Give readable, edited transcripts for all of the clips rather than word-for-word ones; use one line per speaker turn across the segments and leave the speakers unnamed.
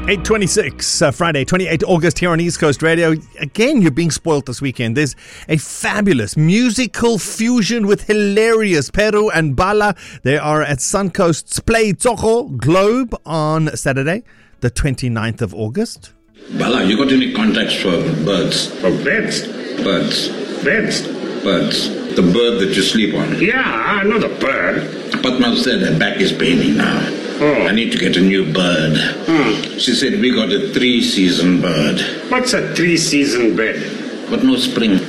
8:26, Friday, 28 August here on East Coast Radio. Again, you're being spoilt this weekend. There's a fabulous musical fusion with hilarious Peru and Bala. They are at Suncoast's Play Tsogo Globe on Saturday, the 29th of August.
Bala, you got any contacts for birds?
For beds?
Birds.
Beds?
Birds. The bird that you sleep on.
Yeah, I know the bird.
Patma said her back is paining now.
Oh.
I need to get a new bird. She said we got a 3-season bird.
What's a 3-season bed?
But no spring.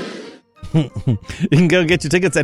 You can go get your tickets at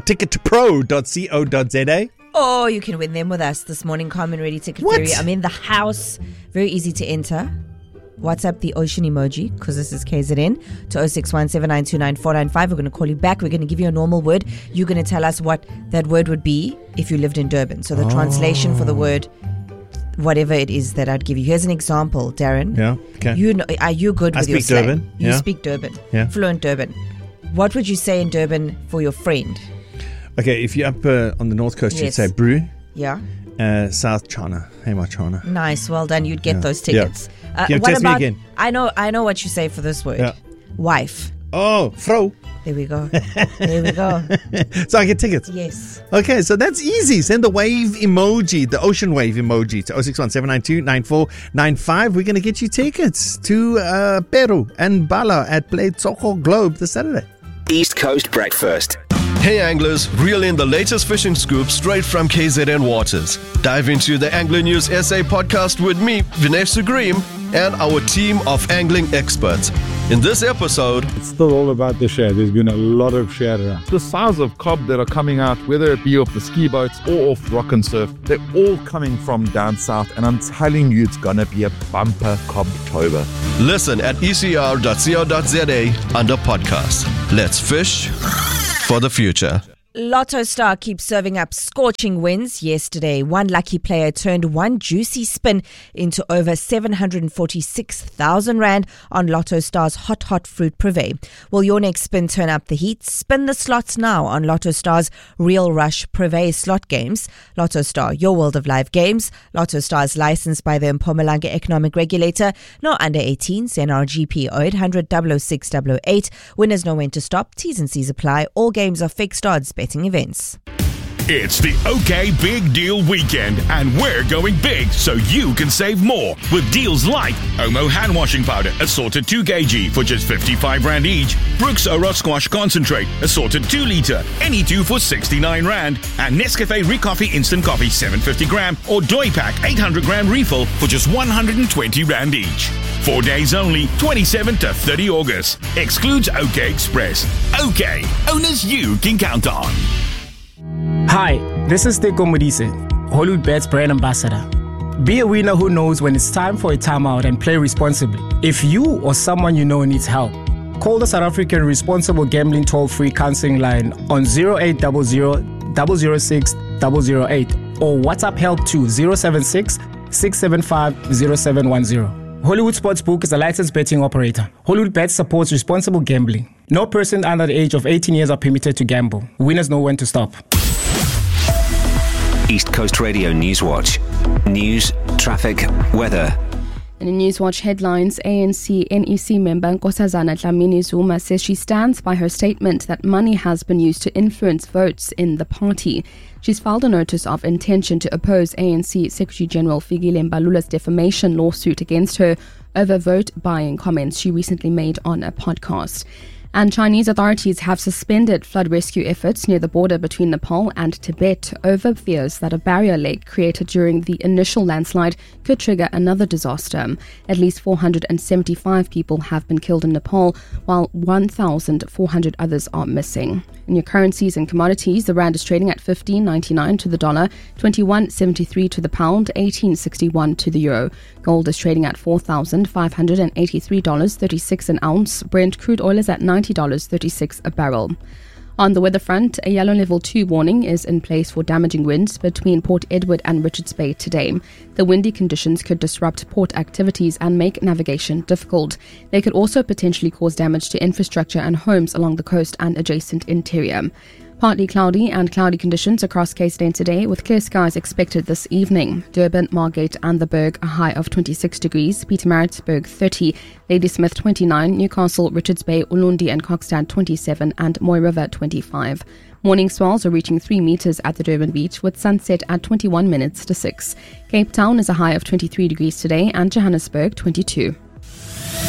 ticketpro.co.za.
Or you can win them with us this morning. Carmen Ready Ticket Theory. I'm in the house. Very easy to enter. WhatsApp the ocean emoji, because this is KZN, to 06179299495. We're going to call you back. We're going to give you a normal word. You're going to tell us what that word would be if you lived in Durban. So the translation for the word, whatever it is that I'd give you. Here's an example, Darren.
Yeah, okay.
You know, are you good with your slang?
Durban.
You
Yeah.
speak Durban.
Yeah.
Fluent Durban. What would you say in Durban for your friend?
Okay, if you're up on the North Coast, you'd
Yes.
say Brew.
Yeah.
South China. Hey, my China.
Nice. Well done. You'd get those tickets.
Yeah,
what
test me
about?
again.
I know what you say for this word.
Yeah.
Wife.
Oh, Frau.
There we go. There we go.
So I get tickets.
Yes.
Okay, so that's easy. Send the wave emoji, the ocean wave emoji to 06179299495. We're going to get you tickets to Peru and Bala at Play Tsogo Globe this Saturday.
East Coast Breakfast.
Hey anglers, reel in the latest fishing scoop straight from KZN Waters. Dive into the Angler News SA podcast with me, Vinesh Sugrim, and our team of angling experts. In this episode,
it's still all about the share. There's been a lot of share around. The size of cob that are coming out, whether it be off the ski boats or off rock and surf, they're all coming from down south, and I'm telling you, it's gonna be a bumper Cobtober.
listen at ecr.co.za under podcast. Let's fish for the future.
Lotto Star keeps serving up scorching wins. Yesterday, one lucky player turned one juicy spin into over 746,000 Rand on Lotto Star's hot fruit privé. Will your next spin turn up the heat? Spin the slots now on Lotto Star's Real Rush privé slot games. Lotto Star, your world of live games. Lotto Star is licensed by the Mpumalanga Economic Regulator. No under 18s, NRGP 0800 006 008. Winners know when to stop. T's and C's apply. All games are fixed odds. Betting events.
It's the OK Big Deal Weekend, and we're going big so you can save more with deals like Omo hand washing powder, assorted 2 kg for just 55 Rand each, Brooks Ora Squash Concentrate, assorted 2 litre, any 2 for 69 Rand, and Nescafe Recoffee Instant Coffee 750 gram or Doi Pack 800 gram refill for just 120 Rand each. 4 days only, 27 to 30 August. Excludes OK Express. OK, owners you can count on.
Hi, this is Teko Modise, Hollywood Bets brand ambassador. Be a winner who knows when it's time for a timeout and play responsibly. If you or someone you know needs help, call the South African Responsible Gambling Toll-Free Counseling Line on 0800 006 008 or WhatsApp help to 076 675 0710. Hollywood Sportsbook is a licensed betting operator. Hollywood Bets supports responsible gambling. No person under the age of 18 years are permitted to gamble. Winners know when to stop.
East Coast Radio Newswatch. News, traffic, weather.
In the Newswatch headlines, ANC NEC member Nkosazana Dlamini Zuma says she stands by her statement that money has been used to influence votes in the party. She's filed a notice of intention to oppose ANC Secretary General Fikile Mbalula's defamation lawsuit against her over vote buying comments she recently made on a podcast. And Chinese authorities have suspended flood rescue efforts near the border between Nepal and Tibet over fears that a barrier lake created during the initial landslide could trigger another disaster. At least 475 people have been killed in Nepal, while 1,400 others are missing. In your currencies and commodities, the rand is trading at 15.99 to the dollar, 21.73 to the pound, 18.61 to the euro. Gold is trading at $4,583.36 an ounce. Brent crude oil is at $90.36 a barrel. On the weather front, a yellow level 2 warning is in place for damaging winds between Port Edward and Richards Bay today. The windy conditions could disrupt port activities and make navigation difficult. They could also potentially cause damage to infrastructure and homes along the coast and adjacent interior. Partly cloudy and cloudy conditions across KZN today, with clear skies expected this evening. Durban, Margate and the Berg a high of 26 degrees, Pietermaritzburg 30, Ladysmith 29, Newcastle, Richards Bay, Ulundi and Kokstad 27 and Moy River 25. Morning swells are reaching 3 meters at the Durban beach, with sunset at 21 minutes to 6. Cape Town is a high of 23 degrees today and Johannesburg 22.